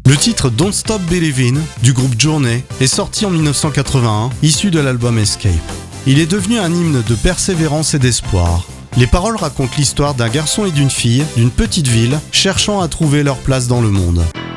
Le titre Don't Stop Believin' du groupe Journey est sorti en 1981, issu de l'album Escape. Il est devenu un hymne de persévérance et d'espoir. Les paroles racontent l'histoire d'un garçon et d'une fille d'une petite ville cherchant à trouver leur place dans le monde.